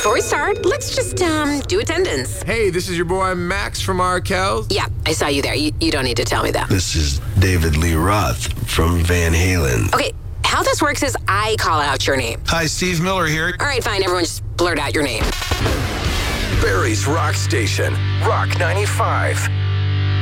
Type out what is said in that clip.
before we start, let's just do attendance. Hey, this is your boy Max from Arkells. Yeah, I saw you there. You don't need to tell me that. This is David Lee Roth from Van Halen. Okay, how this works is I call out your name. Hi, Steve Miller here. All right, fine. Everyone just blurt out your name. Barrie's Rock Station, Rock 95.